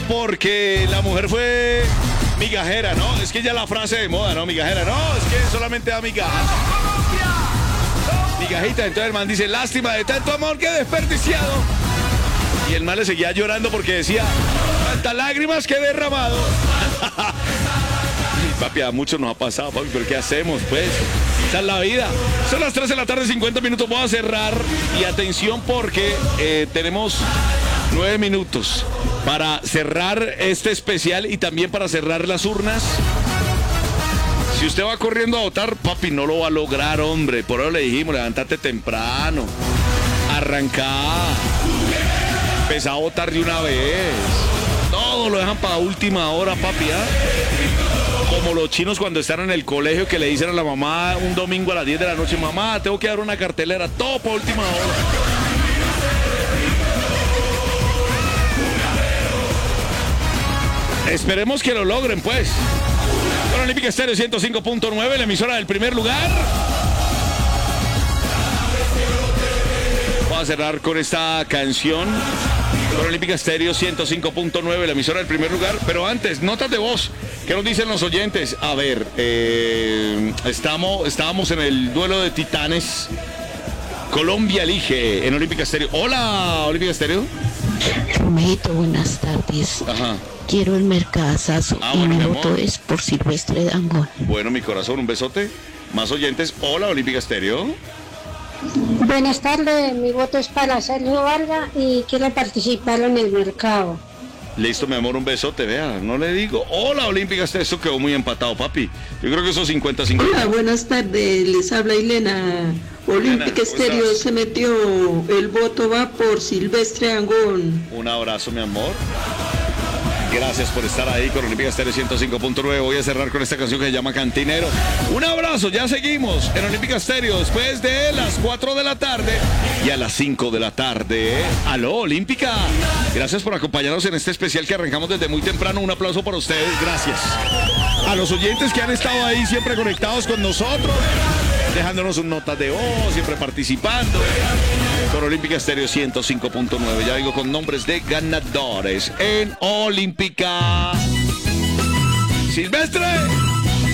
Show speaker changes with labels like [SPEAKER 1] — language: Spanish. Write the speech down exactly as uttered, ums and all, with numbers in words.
[SPEAKER 1] porque la mujer fue migajera, ¿no? Es que ya la frase de moda, ¿no? Migajera, no, es que solamente da migajas. Migajita, entonces el man dice, lástima de tanto amor que he desperdiciado. Y el man le seguía llorando porque decía, tantas lágrimas que he derramado. Y papi, a muchos nos ha pasado, papi, pero ¿qué hacemos, pues? Esa es la vida. Son las tres de la tarde, cincuenta minutos. Voy a cerrar. Y atención porque eh, tenemos nueve minutos para cerrar este especial y también para cerrar las urnas. Si usted va corriendo a votar, papi, no lo va a lograr, hombre. Por eso le dijimos, levántate temprano. Arrancá. Empezá a votar de una vez. Todo lo dejan para última hora, papi, ¿ah? Como los chinos cuando están en el colegio que le dicen a la mamá un domingo a las diez de la noche, mamá, tengo que dar una cartelera, todo para última hora. Esperemos que lo logren, pues. Con Olímpica Estéreo ciento cinco punto nueve, la emisora del primer lugar. Vamos a cerrar con esta canción. Con Olímpica Estéreo ciento cinco punto nueve, la emisora del primer lugar. Pero antes, notas de voz. ¿Qué nos dicen los oyentes? A ver, eh, estamos, estábamos en el duelo de titanes. Colombia elige en Olímpica Estéreo. Hola, Olímpica Estéreo.
[SPEAKER 2] Romejito, buenas tardes.
[SPEAKER 1] Ajá.
[SPEAKER 2] Quiero el mercazazo
[SPEAKER 1] Ah,
[SPEAKER 2] y
[SPEAKER 1] bueno,
[SPEAKER 2] mi
[SPEAKER 1] mi
[SPEAKER 2] voto
[SPEAKER 1] amor.
[SPEAKER 2] es por Silvestre Dangond.
[SPEAKER 1] Bueno, mi corazón, un besote. Más oyentes. Hola, Olímpica Estéreo.
[SPEAKER 3] Buenas tardes, mi voto es para Sergio Vargas y quiero participar en el mercado.
[SPEAKER 1] Listo, mi amor, un besote, vea, no le digo. Hola, Olímpica Estéreo, eso quedó muy empatado, papi. Yo creo que esos cincuenta cincuenta.
[SPEAKER 4] Hola, buenas tardes, les habla Ilena. Olímpica
[SPEAKER 1] ¿cómo
[SPEAKER 4] Estéreo
[SPEAKER 1] estás?
[SPEAKER 4] se metió, el voto va por Silvestre Dangond.
[SPEAKER 1] Un abrazo, mi amor. Gracias por estar ahí con Olímpica Estéreo ciento cinco punto nueve. Voy a cerrar con esta canción que se llama Cantinero. Un abrazo, ya seguimos en Olímpica Estéreo después de las cuatro de la tarde y a las cinco de la tarde. ¡Aló, Olímpica! Gracias por acompañarnos en este especial que arrancamos desde muy temprano. Un aplauso para ustedes, gracias. A los oyentes que han estado ahí siempre conectados con nosotros, dejándonos un notas de voz, siempre participando. Con Olímpica Estéreo ciento cinco punto nueve. Ya digo con nombres de ganadores en Olímpica. Silvestre.